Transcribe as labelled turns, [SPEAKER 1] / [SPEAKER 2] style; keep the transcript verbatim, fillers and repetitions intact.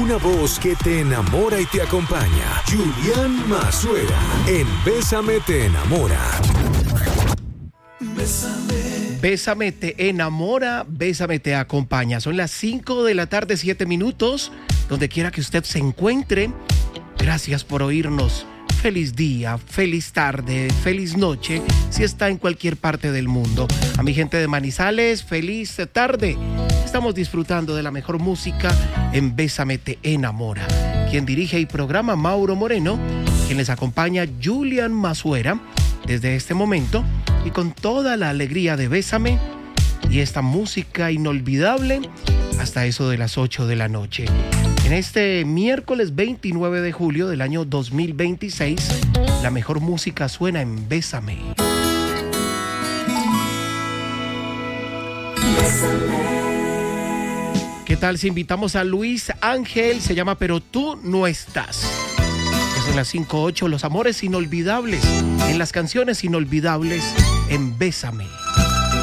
[SPEAKER 1] Una voz que te enamora y te acompaña. Julián Mazuera en Bésame te enamora.
[SPEAKER 2] Bésame. Bésame te enamora, Bésame te acompaña. Son las cinco de la tarde, siete minutos. Donde quiera que usted se encuentre, gracias por oírnos. Feliz día, feliz tarde, feliz noche, si está en cualquier parte del mundo. A mi gente de Manizales, feliz tarde. Estamos disfrutando de la mejor música en Bésame te enamora. Quien dirige y programa, Mauro Moreno. Quien les acompaña, Julián Mazuera. Desde este momento y con toda la alegría de Bésame y esta música inolvidable hasta eso de las ocho de la noche. En este miércoles veintinueve de julio del año dos mil veintiséis, la mejor música suena en Bésame. ¿Qué tal si invitamos a Luis Ángel? Se llama Pero tú no estás. Son las cinco ocho, los amores inolvidables, en las canciones inolvidables en Bésame.